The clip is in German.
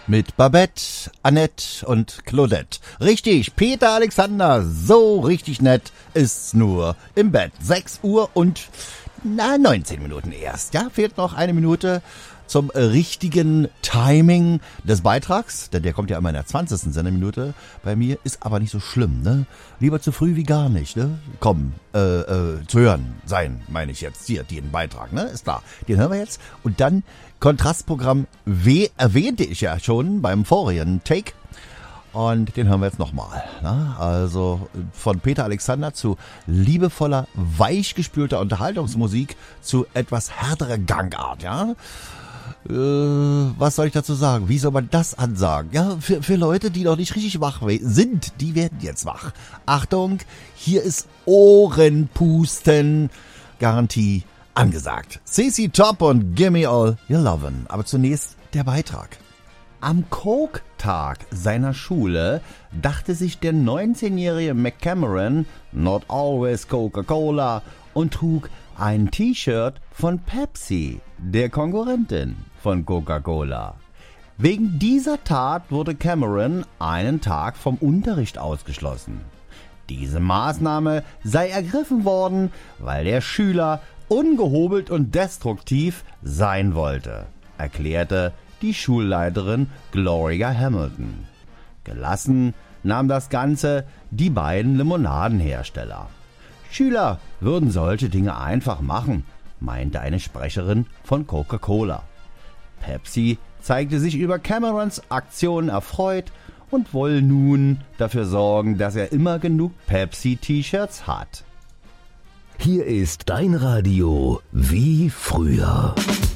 Mit Babette, Annette und Claudette. Richtig, Peter Alexander, so richtig nett ist's nur im Bett. 6 Uhr und 19 Minuten erst. Ja, fehlt noch eine Minute zum richtigen Timing des Beitrags, denn der kommt ja immer in der 20. Sendeminute. Bei mir ist aber nicht so schlimm, ne? Lieber zu früh wie gar nicht, ne? Komm, zu hören sein, meine ich jetzt. Hier, den Beitrag, ne? Ist da. Den hören wir jetzt. Und dann Kontrastprogramm W erwähnte ich ja schon beim vorigen Take. Und den hören wir jetzt nochmal. Ne? Also von Peter Alexander zu liebevoller, weichgespülter Unterhaltungsmusik zu etwas härterer Gangart, ja? Was soll ich dazu sagen? Wie soll man das ansagen? Ja, für Leute, die noch nicht richtig wach sind, die werden jetzt wach. Achtung, hier ist Ohrenpusten Garantie angesagt. CC Top und Gimme All Your Lovin'. Aber zunächst der Beitrag. Am Coke-Tag seiner Schule dachte sich der 19-jährige McCameron, not always Coca-Cola, und trug ein T-Shirt von Pepsi, der Konkurrentin von Coca-Cola. Wegen dieser Tat wurde Cameron einen Tag vom Unterricht ausgeschlossen. Diese Maßnahme sei ergriffen worden, weil der Schüler ungehobelt und destruktiv sein wollte, erklärte die Schulleiterin Gloria Hamilton. Gelassen nahm das Ganze die beiden Limonadenhersteller. Schüler würden solche Dinge einfach machen, meinte eine Sprecherin von Coca-Cola. Pepsi zeigte sich über Camerons Aktion erfreut und wolle nun dafür sorgen, dass er immer genug Pepsi-T-Shirts hat. Hier ist dein Radio wie früher.